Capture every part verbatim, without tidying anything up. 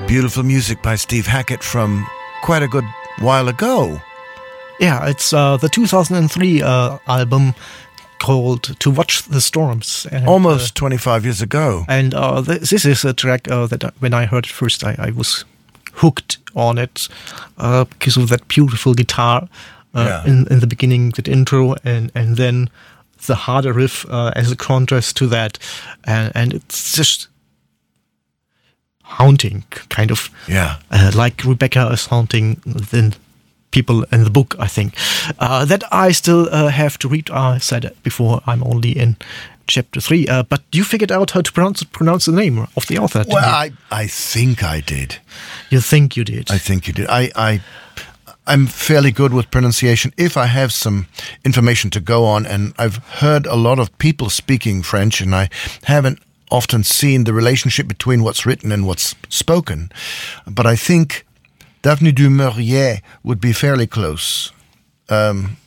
Beautiful music by Steve Hackett from quite a good while ago. Yeah, it's uh, the two thousand three uh, album called To Watch the Storms. And, Almost uh, twenty-five years ago. And uh, th- this is a track uh, that I, when I heard it first, I, I was hooked on it uh, because of that beautiful guitar uh, yeah. in, in the beginning, that intro, and, and then the harder riff uh, as a contrast to that. And, and it's just haunting, kind of. Yeah. Uh, like Rebecca is haunting the people in the book, I think. Uh, that I still uh, have to read. I said it before, I'm only in chapter three. Uh, but you figured out how to pronounce pronounce the name of the author, didn't Well, you? I, I think I did. You think you did? I think you did. I, I, I'm fairly good with pronunciation if I have some information to go on. And I've heard a lot of people speaking French, and I haven't often seen the relationship between what's written and what's spoken. But I think Daphne du Maurier would be fairly close. Um,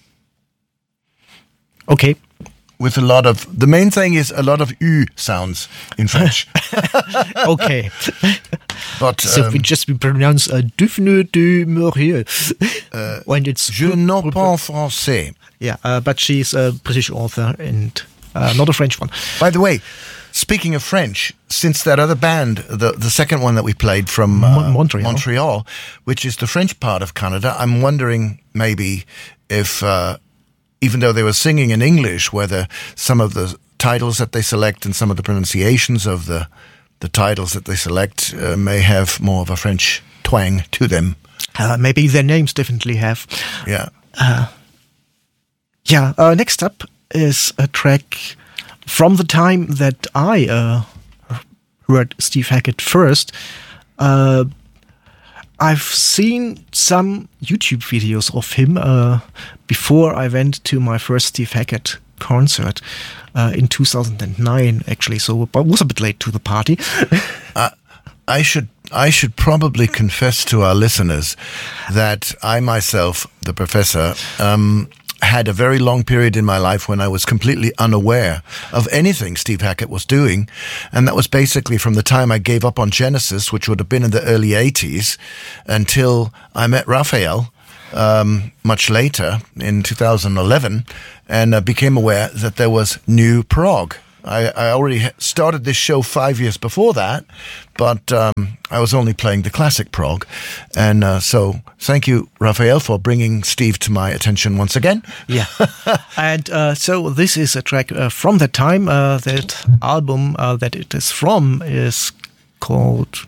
okay. With a lot of... The main thing is a lot of U sounds in French. Okay. But, so um, we just we pronounce uh, Daphne du Maurier. Uh, when it's Je n'en pas français. Yeah, uh, but she's a British author and uh, not a French one. By the way, speaking of French, since that other band, the the second one that we played from uh, Mon- Montreal. Montreal, which is the French part of Canada, I'm wondering maybe if, uh, even though they were singing in English, whether some of the titles that they select and some of the pronunciations of the the titles that they select uh, may have more of a French twang to them. Uh, maybe their names definitely have. Yeah. Uh, yeah, uh, next up is a track from the time that I uh, heard Steve Hackett first. Uh, I've seen some YouTube videos of him uh, before I went to my first Steve Hackett concert uh, in two thousand nine, actually, so I was a bit late to the party. uh, I should I should probably confess to our listeners that I myself, the professor, um, had a very long period in my life when I was completely unaware of anything Steve Hackett was doing. And that was basically from the time I gave up on Genesis, which would have been in the early eighties, until I met Raphael um, much later in two thousand eleven and uh, became aware that there was new prog. I, I already started this show five years before that, but um, I was only playing the classic prog. And uh, so thank you, Raphael, for bringing Steve to my attention once again. Yeah. And uh, so this is a track uh, from that time. Uh, that album uh, that it is from is called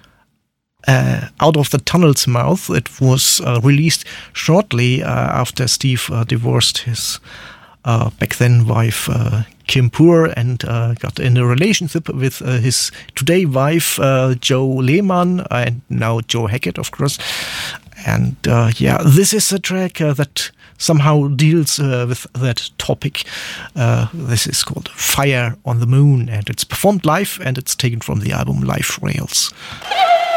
uh, Out of the Tunnel's Mouth. It was uh, released shortly uh, after Steve uh, divorced his uh, back then wife, uh, Kim Poor, and uh, got in a relationship with uh, his today wife, uh, Joe Lehman, and now Joe Hackett, of course. And uh, yeah, this is a track uh, that somehow deals uh, with that topic. Uh, this is called Fire on the Moon, and it's performed live, and it's taken from the album Live Rails.